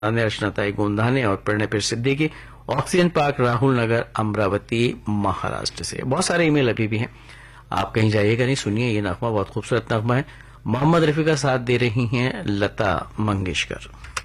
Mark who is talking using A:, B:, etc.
A: रचनाताई गोंधाने और Pranay Siddiqui oxygen park Rahul नगर अमरावती महाराष्ट्र से। बहुत सारे ईमेल अभी भी हैं, आप कहीं जाइएगा नहीं, सुनिए ये नगमा, बहुत खूबसूरत नगमा है। मोहम्मद रफी का साथ दे रही हैं लता मंगेशकर।